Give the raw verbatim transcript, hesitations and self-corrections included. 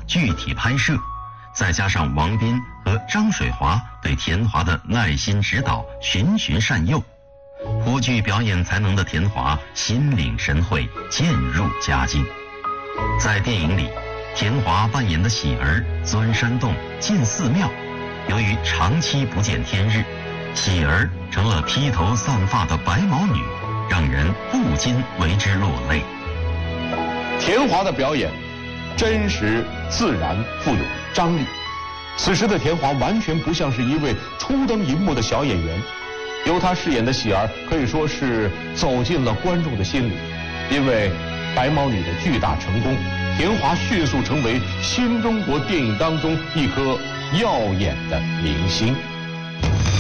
具体拍摄，再加上王斌和张水华对田华的耐心指导、循循善诱，颇具表演才能的田华心领神会，渐入佳境。在电影里，田华扮演的喜儿钻山洞、进寺庙，由于长期不见天日，喜儿成了披头散发的白毛女，让人不禁为之落泪。 田华的表演真实自然，富有张力。此时的田华完全不像是一位初登荧幕的小演员，由他饰演的喜儿可以说是走进了观众的心里。因为白毛女的巨大成功，田华迅速成为新中国电影当中一颗耀眼的明星。